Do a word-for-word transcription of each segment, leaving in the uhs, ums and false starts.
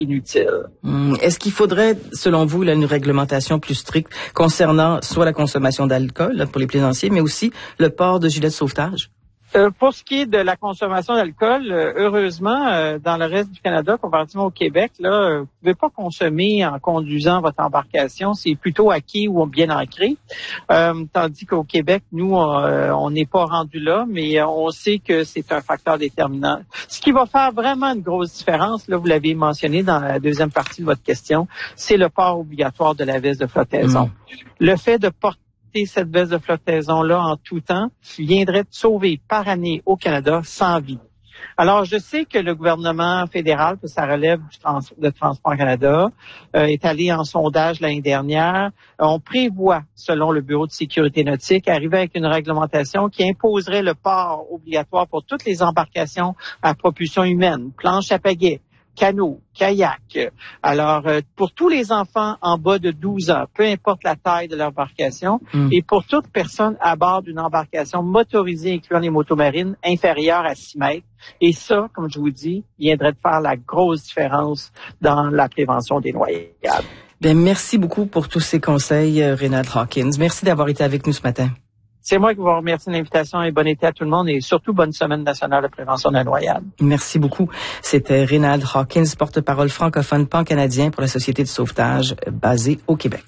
inutile. Hum, Est-ce qu'il faudrait, selon vous, là, une réglementation plus stricte concernant soit la consommation d'alcool là, pour les plaisanciers, mais aussi le port de gilets de sauvetage? Euh, pour ce qui est de la consommation d'alcool, euh, heureusement, euh, dans le reste du Canada, comparativement au Québec, là, euh, vous ne pouvez pas consommer en conduisant votre embarcation. C'est plutôt acquis ou bien ancré. Euh, tandis qu'au Québec, nous, euh, on n'est pas rendu là, mais on sait que c'est un facteur déterminant. Ce qui va faire vraiment une grosse différence, là, vous l'avez mentionné dans la deuxième partie de votre question, c'est le port obligatoire de la veste de flottaison. Mmh. Le fait de porter cette veste de flottaison-là en tout temps viendrait de sauver par année au Canada cent vies. Alors, je sais que le gouvernement fédéral, que ça relève du trans- de Transport Canada, euh, est allé en sondage l'année dernière. On prévoit, selon le Bureau de sécurité nautique, arriver avec une réglementation qui imposerait le port obligatoire pour toutes les embarcations à propulsion humaine, planches à pagaie, canot, kayak. Alors, euh, pour tous les enfants en bas de douze ans, peu importe la taille de l'embarcation, mm. et pour toute personne à bord d'une embarcation motorisée, incluant les motomarines, inférieure à six mètres. Et ça, comme je vous dis, viendrait de faire la grosse différence dans la prévention des noyades. Bien, merci beaucoup pour tous ces conseils, Reynald Hawkins. Merci d'avoir été avec nous ce matin. C'est moi qui vous remercie de l'invitation et bon été à tout le monde et surtout bonne semaine nationale de prévention de la noyade. Merci beaucoup. C'était Reynald Hawkins, porte-parole francophone pan-canadien pour la Société de sauvetage basée au Québec.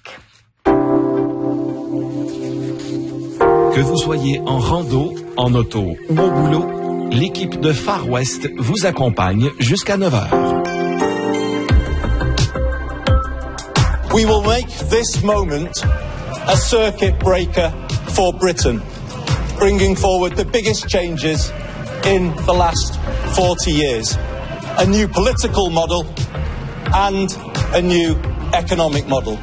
Que vous soyez en rando, en auto ou au boulot, l'équipe de Far West vous accompagne jusqu'à neuf heures. We will make this moment a circuit breaker for Britain, bringing forward the biggest changes in the last forty years. A new political model and a new economic model.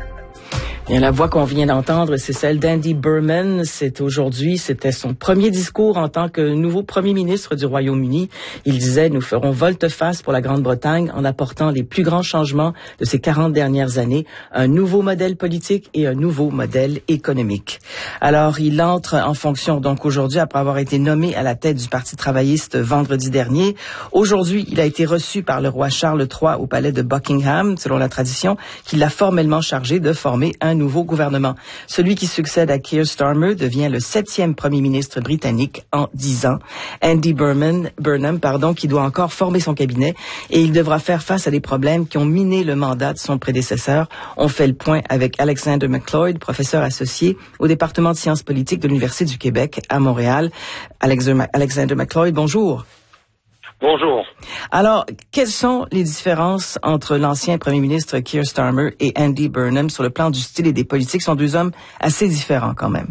Bien, la voix qu'on vient d'entendre, c'est celle d'Andy Burnham. C'est aujourd'hui, c'était son premier discours en tant que nouveau premier ministre du Royaume-Uni. Il disait, nous ferons volte-face pour la Grande-Bretagne en apportant les plus grands changements de ces quarante dernières années, un nouveau modèle politique et un nouveau modèle économique. Alors, il entre en fonction donc aujourd'hui après avoir été nommé à la tête du Parti travailliste vendredi dernier. Aujourd'hui, il a été reçu par le roi Charles trois au palais de Buckingham, selon la tradition, qui l'a formellement chargé de former un nouveau gouvernement. Celui qui succède à Keir Starmer devient le septième premier ministre britannique en dix ans. Andy Burnham, Burnham, pardon, qui doit encore former son cabinet et il devra faire face à des problèmes qui ont miné le mandat de son prédécesseur. On fait le point avec Alexander McLeod, professeur associé au département de sciences politiques de l'Université du Québec à Montréal. Alexander McLeod, bonjour. Bonjour. Alors, quelles sont les différences entre l'ancien premier ministre Keir Starmer et Andy Burnham sur le plan du style et des politiques? Ce sont deux hommes assez différents quand même.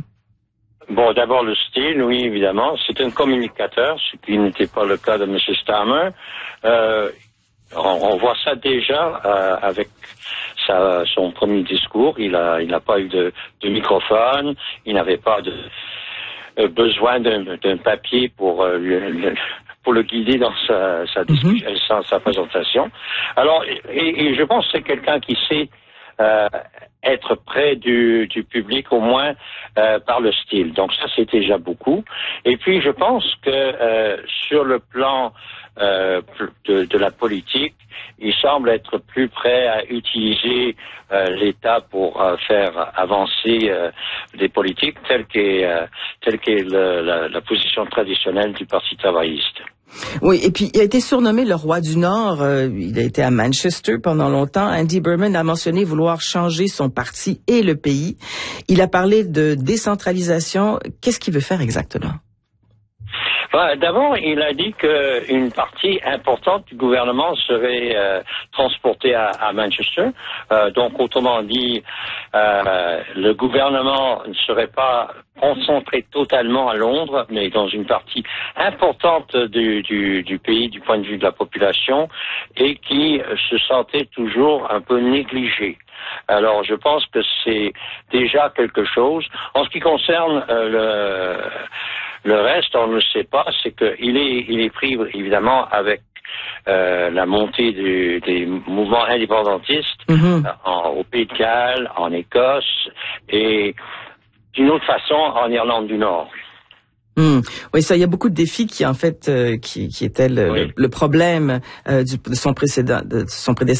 Bon, d'abord le style, oui, évidemment. C'est un communicateur, ce qui n'était pas le cas de M. Starmer. Euh, on, on voit ça déjà euh, avec sa, son premier discours. Il a, il n'a pas eu de, de microphone, il n'avait pas de euh, besoin d'un, d'un papier pour euh, le, le pour le guider dans sa, sa discussion, mm-hmm. sa, sa présentation. Alors, et, et je pense que c'est quelqu'un qui sait euh, être près du, du public, au moins euh, par le style. Donc ça, c'est déjà beaucoup. Et puis, je pense que euh, sur le plan euh, de, de la politique, il semble être plus prêt à utiliser euh, l'État pour euh, faire avancer euh, des politiques telles qu'est euh, telle qu'est le, la, la position traditionnelle du Parti travailliste. Oui, et puis il a été surnommé le roi du Nord. Euh, il a été à Manchester pendant longtemps. Andy Burnham a mentionné vouloir changer son parti et le pays. Il a parlé de décentralisation. Qu'est-ce qu'il veut faire exactement? Bah, d'abord, il a dit qu'une partie importante du gouvernement serait euh, transportée à, à Manchester. Euh, donc, autrement dit, euh, le gouvernement ne serait pas concentré totalement à Londres, mais dans une partie importante du, du, du pays du point de vue de la population et qui se sentait toujours un peu négligé. Alors, je pense que c'est déjà quelque chose. En ce qui concerne euh, le... Le reste, on ne le sait pas, c'est qu'il est, il est pris évidemment avec euh, la montée du, des mouvements indépendantistes mm-hmm. en, au Pays de Galles, en Écosse et d'une autre façon en Irlande du Nord. Mmh. Oui, ça, il y a beaucoup de défis qui, en fait, euh, qui, qui étaient le, oui. le, le problème euh, du, de son précédent, de son prédécesseur.